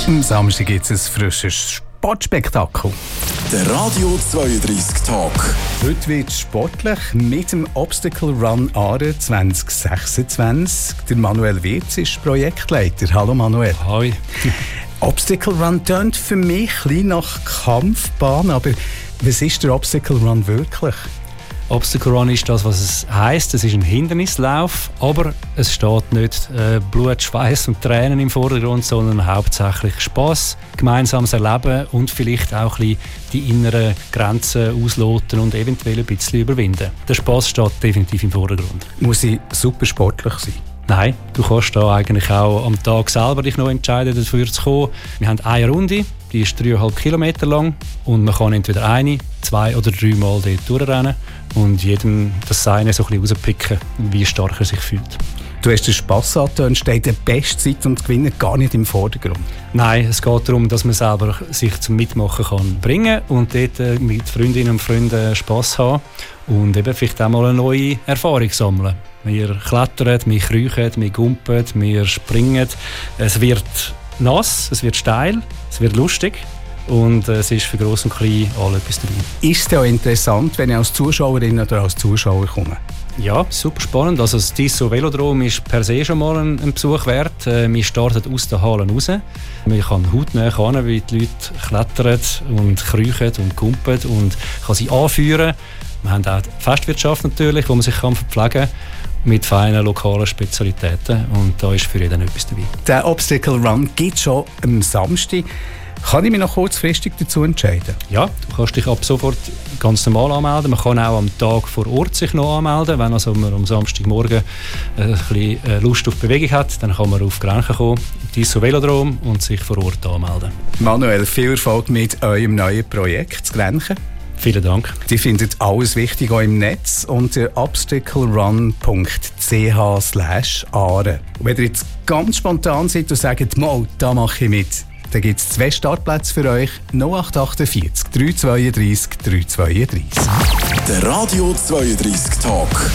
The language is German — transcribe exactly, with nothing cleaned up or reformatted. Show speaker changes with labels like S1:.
S1: Am Samstag gibt es ein frisches Sportspektakel.
S2: Der Radio zweiunddreissig Tag.
S1: Heute wird es sportlich mit dem Obstacle Run Aare zwanzig sechsundzwanzig. Der Manuel Wirz ist Projektleiter. Hallo Manuel.
S3: Hoi.
S1: Obstacle Run tönt für mich ein bisschen nach Kampfbahn, aber was ist der Obstacle Run wirklich?
S3: Obstacle Run ist das, was es heisst. Es ist ein Hindernislauf, aber es steht nicht äh, Blut, Schweiß und Tränen im Vordergrund, sondern hauptsächlich Spass, gemeinsames Erleben und vielleicht auch ein bisschen die inneren Grenzen ausloten und eventuell ein bisschen überwinden. Der Spass steht definitiv im Vordergrund.
S1: Muss ich super sportlich sein?
S3: Nein, du kannst da eigentlich auch am Tag selber dich noch entscheiden, dafür zu kommen. Wir haben eine Runde, die ist dreieinhalb Kilometer lang und man kann entweder eine, zwei oder drei Mal dort durchrennen und jedem das Seine so ein bisschen rauspicken, wie stark er sich fühlt.
S1: Du hast den Spass angetönt, steht die Bestzeit und Gewinner gar nicht im Vordergrund.
S3: Nein, es geht darum, dass man selber sich zum Mitmachen kann bringen und dort mit Freundinnen und Freunden Spass haben und eben vielleicht auch mal eine neue Erfahrung sammeln. Wir klettern, wir kriechen, wir gumpen, wir springen. Es wird nass, es wird steil, es wird lustig und es ist für Gross und Klein alle etwas dabei.
S1: Ist es auch interessant, wenn ich als Zuschauerin oder als Zuschauer komme?
S3: Ja, super spannend. Also das Tissot Velodrom ist per se schon mal ein, ein Besuch wert. Äh, wir starten aus den Hallen raus. Man kann hautnah hin, wie die Leute klettern und kriechen und gumpen und kann sie anführen. Wir haben auch die Festwirtschaft natürlich, wo man sich kann verpflegen kann mit feinen lokalen Spezialitäten und da ist für jeden etwas dabei.
S1: Der Obstacle Run gibt es schon am Samstag. Kann ich mich noch kurzfristig dazu entscheiden?
S3: Ja, du kannst dich ab sofort ganz normal anmelden. Man kann auch am Tag vor Ort sich noch anmelden. Wenn also man am Samstagmorgen ein bisschen Lust auf Bewegung hat, dann kann man auf Grenchen kommen, Tissot Velodrom und sich vor Ort anmelden.
S1: Manuel, viel Erfolg mit eurem neuen Projekt, das Grenchen.
S3: Vielen Dank.
S1: Sie findet alles wichtig auch im Netz unter obstaclerun punkt c h slash aare. Wenn ihr jetzt ganz spontan seid und sagt, «Mal, da mache ich mit», dann gibt es zwei Startplätze für euch. null acht achtundvierzig, drei zwei drei, drei zwei drei.
S2: Der Radio zweiunddreissig Tag.